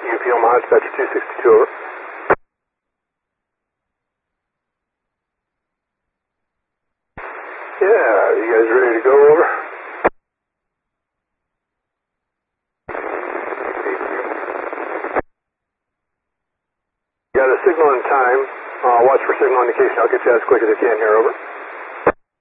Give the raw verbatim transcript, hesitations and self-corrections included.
U P Omaha, dispatcher two sixty-two, over. Yeah, you guys ready to go, over? Got a signal in time. Uh, watch for signal indication. I'll get you as quick as I can here, over.